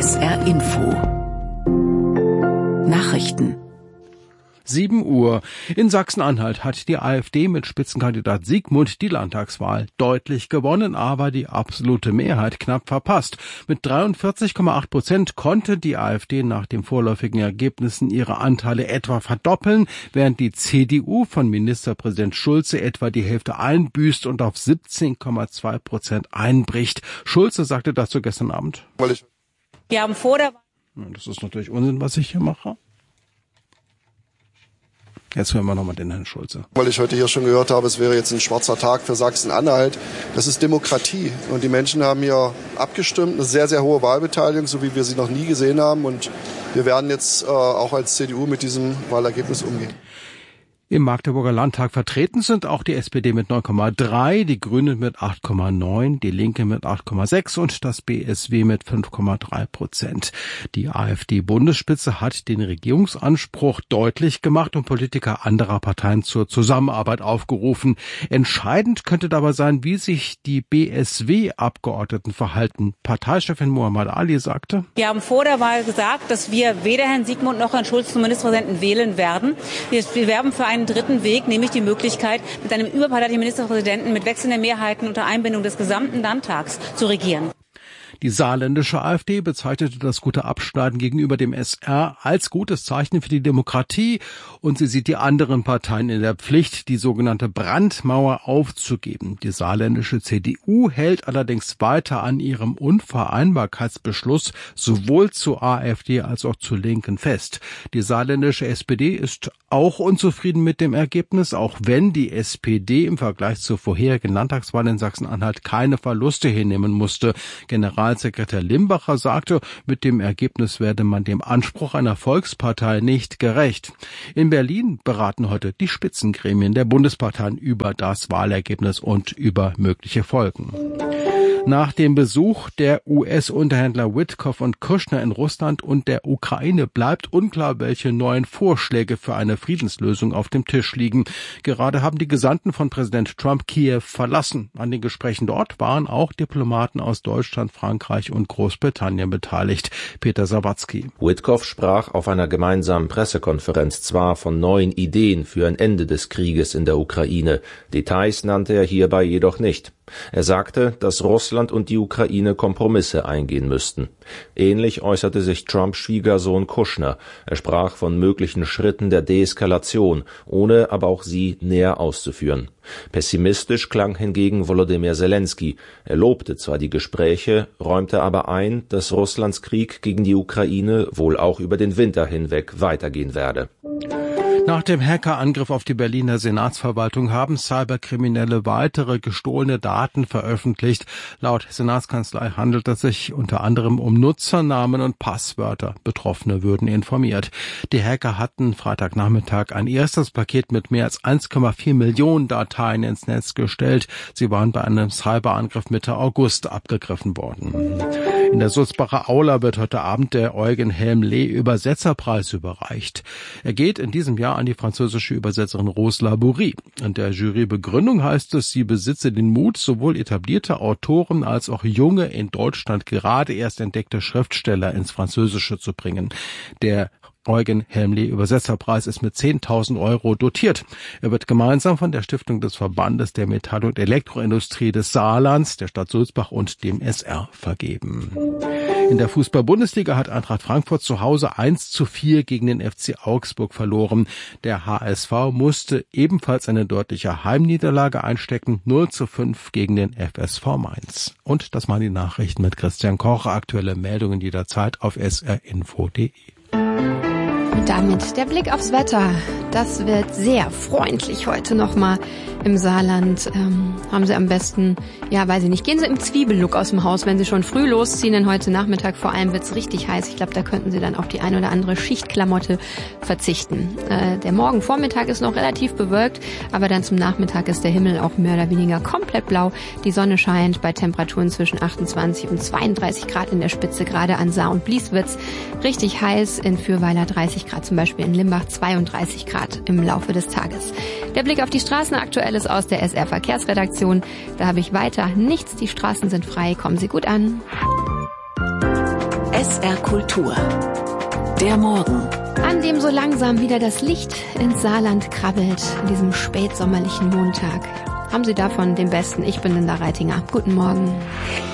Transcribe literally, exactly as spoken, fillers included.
S R Info. Nachrichten. sieben Uhr. In Sachsen-Anhalt hat die AfD mit Spitzenkandidat Siegmund die Landtagswahl deutlich gewonnen, aber die absolute Mehrheit knapp verpasst. Mit dreiundvierzig Komma acht Prozent konnte die AfD nach den vorläufigen Ergebnissen ihre Anteile etwa verdoppeln, während die C D U von Ministerpräsident Schulze etwa die Hälfte einbüßt und auf siebzehn Komma zwei Prozent einbricht. Schulze sagte dazu gestern Abend: Wir haben vor der Das ist natürlich Unsinn, was ich hier mache. Jetzt hören wir nochmal den Herrn Schulze. Weil ich heute hier schon gehört habe, es wäre jetzt ein schwarzer Tag für Sachsen-Anhalt. Das ist Demokratie. Und die Menschen haben hier abgestimmt. Eine sehr, sehr hohe Wahlbeteiligung, so wie wir sie noch nie gesehen haben. Und wir werden jetzt äh, auch als C D U mit diesem Wahlergebnis umgehen. Im Magdeburger Landtag vertreten sind auch die S P D mit neun Komma drei, die Grünen mit acht Komma neun, die Linke mit acht Komma sechs und das B S W mit fünf Komma drei Prozent. Die AfD-Bundesspitze hat den Regierungsanspruch deutlich gemacht und Politiker anderer Parteien zur Zusammenarbeit aufgerufen. Entscheidend könnte dabei sein, wie sich die B S W-Abgeordneten verhalten. Parteichefin Muhammad Ali sagte: Wir haben vor der Wahl gesagt, dass wir weder Herrn Siegmund noch Herrn Schulz zum Ministerpräsidenten wählen werden. Wir, wir werben für einen dritten Weg, nämlich die Möglichkeit, mit einem überparteilichen Ministerpräsidenten mit wechselnden Mehrheiten unter Einbindung des gesamten Landtags zu regieren. Die saarländische AfD bezeichnete das gute Abschneiden gegenüber dem S R als gutes Zeichen für die Demokratie und sie sieht die anderen Parteien in der Pflicht, die sogenannte Brandmauer aufzugeben. Die saarländische C D U hält allerdings weiter an ihrem Unvereinbarkeitsbeschluss sowohl zur AfD als auch zur Linken fest. Die saarländische S P D ist auch unzufrieden mit dem Ergebnis, auch wenn die S P D im Vergleich zur vorherigen Landtagswahl in Sachsen-Anhalt keine Verluste hinnehmen musste. Generalsekretär Limbacher sagte, mit dem Ergebnis werde man dem Anspruch einer Volkspartei nicht gerecht. In Berlin beraten heute die Spitzengremien der Bundesparteien über das Wahlergebnis und über mögliche Folgen. Nach dem Besuch der U S-Unterhändler Witkoff und Kushner in Russland und der Ukraine bleibt unklar, welche neuen Vorschläge für eine Friedenslösung auf dem Tisch liegen. Gerade haben die Gesandten von Präsident Trump Kiew verlassen. An den Gesprächen dort waren auch Diplomaten aus Deutschland, Frankreich und Großbritannien beteiligt. Peter Sawatzki. Witkoff sprach auf einer gemeinsamen Pressekonferenz zwar von neuen Ideen für ein Ende des Krieges in der Ukraine. Details nannte er hierbei jedoch nicht. Er sagte, dass Russland und die Ukraine Kompromisse eingehen müssten. Ähnlich äußerte sich Trumps Schwiegersohn Kushner. Er sprach von möglichen Schritten der Deeskalation, ohne aber auch sie näher auszuführen. Pessimistisch klang hingegen Volodymyr Zelensky. Er lobte zwar die Gespräche, räumte aber ein, dass Russlands Krieg gegen die Ukraine wohl auch über den Winter hinweg weitergehen werde. Nach dem Hackerangriff auf die Berliner Senatsverwaltung haben Cyberkriminelle weitere gestohlene Daten veröffentlicht. Laut Senatskanzlei handelt es sich unter anderem um Nutzernamen und Passwörter. Betroffene würden informiert. Die Hacker hatten Freitagnachmittag ein erstes Paket mit mehr als eins Komma vier Millionen Dateien ins Netz gestellt. Sie waren bei einem Cyberangriff Mitte August abgegriffen worden. In der Sulzbacher Aula wird heute Abend der Eugen Helmle Übersetzerpreis überreicht. Er geht in diesem Jahr an die französische Übersetzerin Rose Labourie. In der Jurybegründung heißt es, sie besitze den Mut, sowohl etablierte Autoren als auch junge, in Deutschland gerade erst entdeckte Schriftsteller ins Französische zu bringen. Der Eugen Helmle Übersetzerpreis ist mit zehntausend Euro dotiert. Er wird gemeinsam von der Stiftung des Verbandes der Metall- und Elektroindustrie des Saarlands, der Stadt Sulzbach und dem S R vergeben. In der Fußball-Bundesliga hat Eintracht Frankfurt zu Hause eins zu vier gegen den F C Augsburg verloren. Der H S V musste ebenfalls eine deutliche Heimniederlage einstecken, null zu fünf gegen den F S V Mainz. Und das waren die Nachrichten mit Christian Koch. Aktuelle Meldungen jederzeit auf s r info punkt d e. Und damit der Blick aufs Wetter. Das wird sehr freundlich heute nochmal im Saarland. Ähm, haben Sie am besten, ja, weiß ich nicht, gehen Sie im Zwiebellook aus dem Haus, wenn Sie schon früh losziehen, denn heute Nachmittag vor allem wird's richtig heiß. Ich glaube, da könnten Sie dann auf die ein oder andere Schichtklamotte verzichten. Äh, der Morgenvormittag ist noch relativ bewölkt, aber dann zum Nachmittag ist der Himmel auch mehr oder weniger komplett blau. Die Sonne scheint bei Temperaturen zwischen achtundzwanzig und zweiunddreißig Grad in der Spitze. Gerade an Saar und Blies wird's richtig heiß, in Fürweiler dreißig Grad, zum Beispiel in Limbach zweiunddreißig Grad im Laufe des Tages. Der Blick auf die Straßen, Aktuelles aus der S R S R Kultur. Der Morgen. An dem so langsam wieder das Licht ins Saarland krabbelt, an diesem spätsommerlichen Montag. Haben Sie davon den besten? Ich bin Linda Reitinger. Guten Morgen.